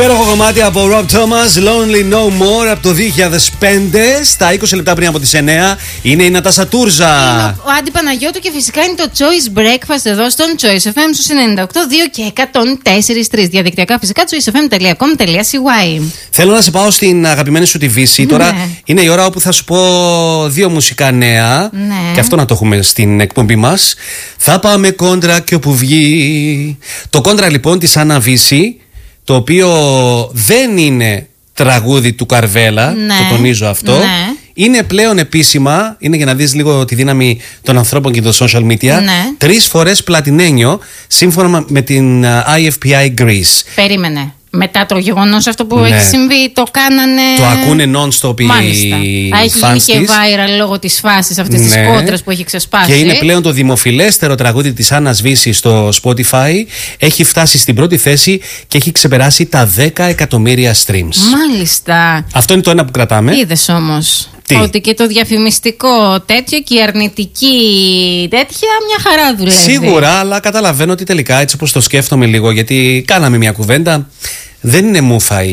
Υπέροχο κομμάτι από Rob Thomas, Lonely No More, από το 2005. Στα 20 λεπτά πριν από τις 9 είναι η Νατάσα Τούρζα. Είναι ο Άντι Παναγιώτου και φυσικά είναι το Choice Breakfast εδώ στον Choice FM στους 98.2 και 104.3. Διαδικτυακά φυσικά choicefm.com.cy. Θέλω να σε πάω στην αγαπημένη σου τη Βύση. Τώρα είναι η ώρα όπου θα σου πω δύο μουσικά νέα. Και αυτό να το έχουμε στην εκπομπή μας. Θα πάμε κόντρα και όπου βγει. Το κόντρα λοιπόν της Άννα Βύση, το οποίο δεν είναι τραγούδι του Καρβέλα, το τονίζω αυτό. Είναι πλέον επίσημα, είναι για να δεις λίγο τη δύναμη των ανθρώπων και των social media, 3 φορές πλατινένιο, σύμφωνα με την IFPI Greece. Περίμενε. Μετά το γεγονός αυτό που έχει συμβεί, το κάνανε. Το ακούνε non-stop οι έχει γίνει και viral λόγω της φάσης αυτής της κόντρας που έχει ξεσπάσει. Και είναι πλέον το δημοφιλέστερο τραγούδι της Άννας Βύση στο Spotify. Έχει φτάσει στην πρώτη θέση και έχει ξεπεράσει τα 10 εκατομμύρια streams. Μάλιστα. Αυτό είναι το ένα που κρατάμε. Είδες όμως ότι και το διαφημιστικό τέτοιο και η αρνητική τέτοια μια χαρά δουλεύει. Σίγουρα, αλλά καταλαβαίνω ότι τελικά έτσι όπως το σκέφτομαι λίγο, γιατί κάναμε μια κουβέντα. Δεν είναι μούφα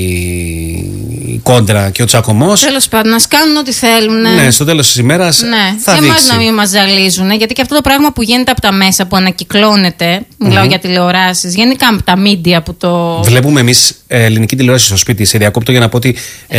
η κόντρα και ο τσακωμός. Τέλος πάντων, να κάνουν ό,τι θέλουν. Ναι, στο τέλος της ημέρας θα δείξει. Εμάς να μην μας ζαλίζουν, γιατί και αυτό το πράγμα που γίνεται από τα μέσα που ανακυκλώνεται, μιλάω για τηλεοράσεις, γενικά από τα media που το. Βλέπουμε εμείς ελληνική τηλεόραση στο σπίτι. Σε διακόπτω για να πω ότι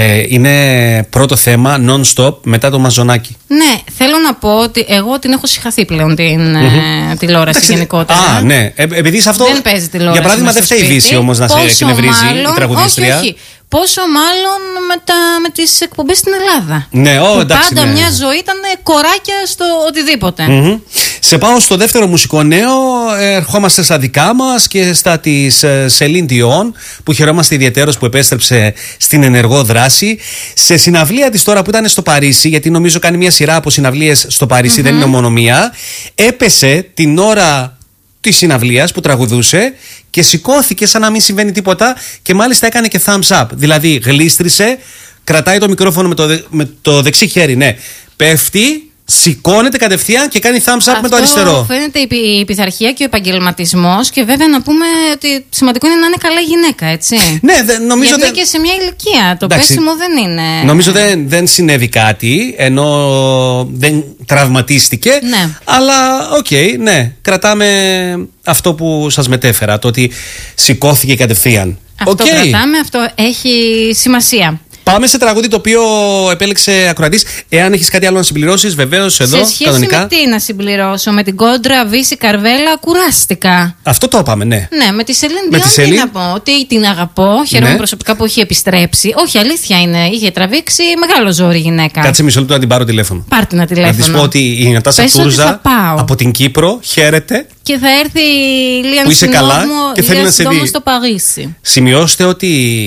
είναι πρώτο θέμα non-stop μετά το Μαζονάκι. Ναι, θέλω να πω ότι εγώ την έχω συγχαθεί πλέον την τηλεόραση γενικότερα. Α, ναι. Επειδή σε αυτό. Δεν παίζει τηλεόραση. Για παράδειγμα, δεν φταίει η Βύση όμως να σε εκνευρίζει η τραγουδίστρια. Όχι. Πόσο μάλλον με τις εκπομπές στην Ελλάδα. Ναι, εντάξει. Πάντα μια ζωή ήταν κοράκια στο οτιδήποτε. Σε πάω στο δεύτερο μουσικό νέο. Ερχόμαστε στα δικά μας και στα της Celine Dion, που χαιρόμαστε ιδιαίτερως που επέστρεψε στην ενεργό δράση. Σε συναυλία της τώρα που ήταν στο Παρίσι, γιατί νομίζω κάνει μια σειρά από συναυλίες στο Παρίσι, δεν είναι μόνο μία. Έπεσε την ώρα της συναυλίας που τραγουδούσε και σηκώθηκε σαν να μην συμβαίνει τίποτα και μάλιστα έκανε και thumbs up. Δηλαδή γλίστρισε, κρατάει το μικρόφωνο με το δεξί χέρι, πέφτει, σηκώνεται κατευθείαν και κάνει thumbs up με το αριστερό. Αυτό φαίνεται η πειθαρχία και ο επαγγελματισμός, και βέβαια να πούμε ότι σημαντικό είναι να είναι καλά γυναίκα, έτσι. Ναι, νομίζω. Γιατί και σε μια ηλικία το πέσιμο δεν είναι. Νομίζω δεν συνέβη κάτι, ενώ δεν τραυματίστηκε. Αλλά κρατάμε αυτό που σας μετέφερα, το ότι σηκώθηκε κατευθείαν. Αυτό κρατάμε, αυτό έχει σημασία. Πάμε σε τραγούδι το οποίο επέλεξε ακροατής. Εάν έχεις κάτι άλλο να συμπληρώσεις, βεβαίως εδώ. Σε σχέση κανονικά. με τι να συμπληρώσω, με την κόντρα Βύση Καρβέλα, κουράστηκα. Αυτό το είπαμε, ναι. Ναι, με τη Celine Dion τι να πω, ότι την αγαπώ. Χαίρομαι προσωπικά που έχει επιστρέψει. Όχι, αλήθεια είναι, είχε τραβήξει μεγάλο ζόρι γυναίκα. Κάτσε μισό λεπτό να την πάρω τηλέφωνο. Πάρτε ένα τηλέφωνο. Να της πω ότι η Νατάσα Τούρζα από την Κύπρο χαίρεται. Και θα έρθει η Λίαν Συνόμου στο Παρίσι. Σημειώστε ότι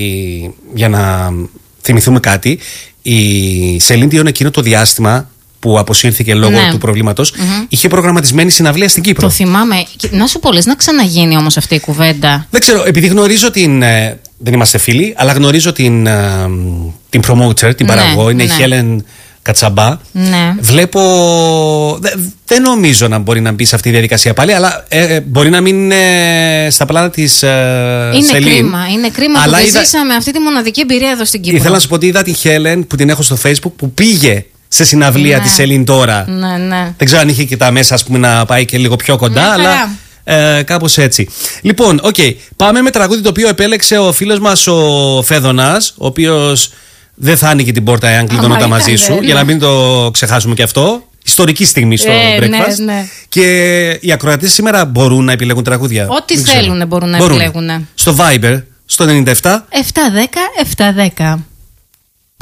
για να θυμηθούμε κάτι, η Celine Dion εκείνο το διάστημα που αποσύρθηκε λόγω του προβλήματος, είχε προγραμματισμένη συναυλία στην Κύπρο. Το θυμάμαι. Να σου πω, λες να ξαναγίνει όμως αυτή η κουβέντα. Δεν ξέρω, επειδή γνωρίζω την. Δεν είμαστε φίλοι, αλλά γνωρίζω την promoter, την παραγωγό, είναι η Helen Κατσαμπά. Βλέπω. Δεν νομίζω να μπορεί να μπει σε αυτή η διαδικασία πάλι, αλλά μπορεί να μην είναι στα πλάνα της Celine. Είναι κρίμα που δεν ζήσαμε αυτή τη μοναδική εμπειρία εδώ στην Κύπρο. Ήθελα να σου πω ότι είδα την Helen που την έχω στο Facebook που πήγε σε συναυλία της Celine τώρα. Δεν ξέρω αν είχε και τα μέσα, ας πούμε, να πάει και λίγο πιο κοντά, αλλά κάπως έτσι. Λοιπόν, πάμε με τραγούδι το οποίο επέλεξε ο φίλος μας ο Φέδωνας, ο οποίος δεν θα άνοιγε την πόρτα εάν κλειδωνόταν μαζί σου, για να μην το ξεχάσουμε και αυτό. Ιστορική στιγμή στο breakfast. Και οι ακροατές σήμερα μπορούν να επιλέγουν τραγούδια. Ό,τι θέλουν μπορούν να επιλέγουν. Στο Viber, στο 97 710 710.